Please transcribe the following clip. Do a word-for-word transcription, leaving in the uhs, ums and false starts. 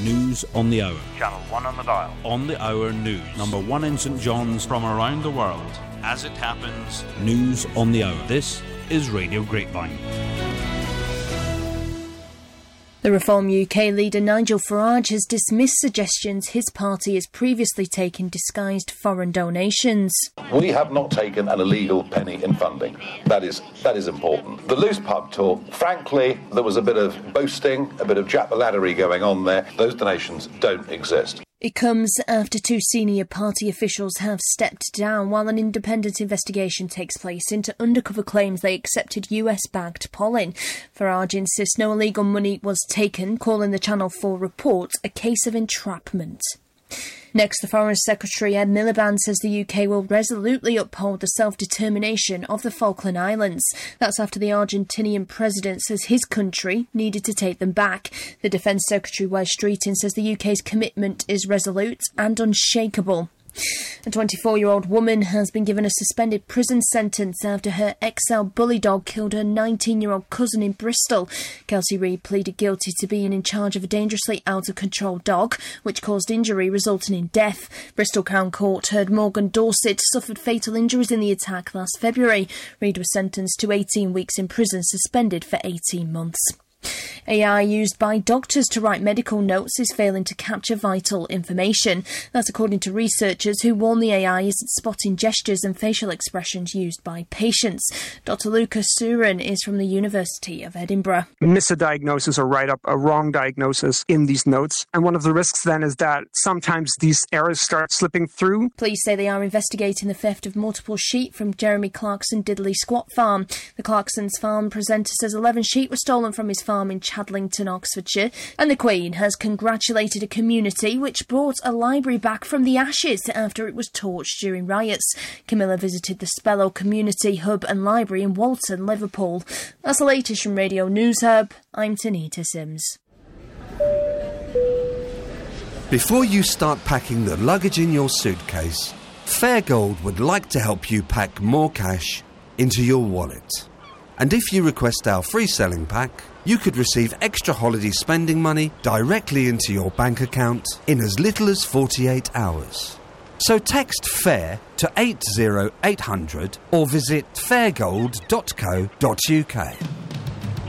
News on the hour. Channel one on the dial. On the hour news. Number one in St John's. From around the world. As it happens. News on the hour. This is Radio Grapevine. The Reform U K leader Nigel Farage has dismissed suggestions his party has previously taken disguised foreign donations. We have not taken an illegal penny in funding. That is that is important. The loose pub talk, frankly, there was a bit of boasting, a bit of jack-the-laddery going on there. Those donations don't exist. It comes after two senior party officials have stepped down while an independent investigation takes place into undercover claims they accepted U S-backed polling. Farage insists no illegal money was taken, calling the Channel four report a case of entrapment. Next, the Foreign Secretary Ed Miliband says the U K will resolutely uphold the self-determination of the Falkland Islands. That's after the Argentinian president says his country needed to take them back. The Defence Secretary Wes Streeting says the U K's commitment is resolute and unshakable. A twenty-four-year-old woman has been given a suspended prison sentence after her X L bully dog killed her nineteen-year-old cousin in Bristol. Kelsey Reid pleaded guilty to being in charge of a dangerously out-of-control dog, which caused injury resulting in death. Bristol Crown Court heard Morgan Dorset suffered fatal injuries in the attack last February. Reid was sentenced to eighteen weeks in prison, suspended for eighteen months. A I used by doctors to write medical notes is failing to capture vital information. That's according to researchers who warn the A I isn't spotting gestures and facial expressions used by patients. Doctor Lucas Surin is from the University of Edinburgh. Miss a diagnosis or write up a wrong diagnosis in these notes. And one of the risks then is that sometimes these errors start slipping through. Police say they are investigating the theft of multiple sheep from Jeremy Clarkson Diddley Squat Farm. The Clarkson's farm presenter says eleven sheep were stolen from his farm in Chadlington, Oxfordshire, and the Queen has congratulated a community which brought a library back from the ashes after it was torched during riots. Camilla visited the Spello Community Hub and Library in Walton, Liverpool. That's the latest from Radio News Hub. I'm Tanita Sims. Before you start packing the luggage in your suitcase, Fairgold would like to help you pack more cash into your wallet. And if you request our free selling pack, you could receive extra holiday spending money directly into your bank account in as little as forty-eight hours. So text FAIR to eight zero eight hundred or visit fairgold dot co dot uk.